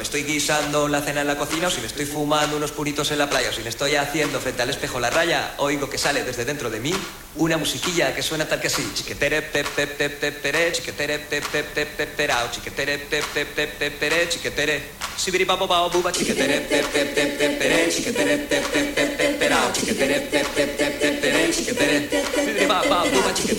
estoy guisando la cena en la cocina, o si me estoy fumando unos puritos en la playa, o si me estoy haciendo frente al espejo la raya, oigo que sale desde dentro de mí una musiquilla que suena tal que así. Chiquetere pe pe pe pe pere, chiquetere pe pe pe pe perao, chiquetere pe pe pe pe pere, chiquetere sibiri babo bao buba, chiquetere pe pe pe pe pere, chiquetere pe pe pe pe perao, chiquetere pe pe pe pe pere, chiquetere sibiri babo buba, chiquetere